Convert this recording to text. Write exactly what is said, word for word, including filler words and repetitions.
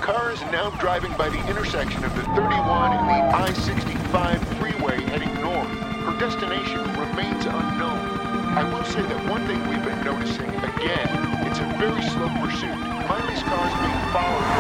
car is now driving by the intersection of the thirty-one and the I sixty-five freeway heading north. Her destination remains unknown. I will say that one thing we've been noticing, again, it's a very slow pursuit. Miley's car is being followed